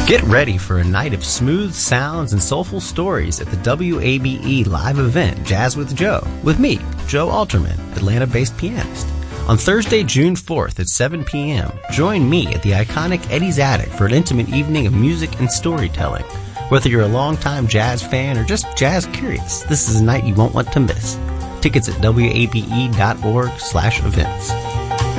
Get ready for a night of smooth sounds and soulful stories at the WABE live event Jazz with Joe, with me, Joe Alterman, Atlanta-based pianist. On Thursday, June 4th at 7 p.m., join me at the iconic Eddie's Attic for an intimate evening of music and storytelling. Whether you're a longtime jazz fan or just jazz curious, this is a night you won't want to miss. Tickets at wabe.org/events.